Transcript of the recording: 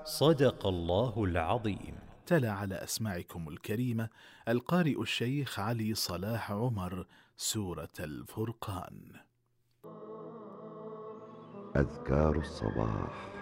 صدق الله العظيم. تلا على أسماعكم الكريمة القارئ الشيخ علي صلاح عمر سورة الفرقان. أذكار الصباح.